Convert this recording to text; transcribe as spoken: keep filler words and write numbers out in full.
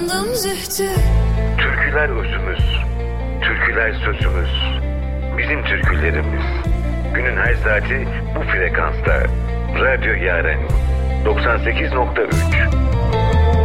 Kandım zühtü. Türküler özümüz, türküler sözümüz, bizim türkülerimiz. Günün her saati bu frekansta. Radyo Yaren doksan sekiz nokta üç.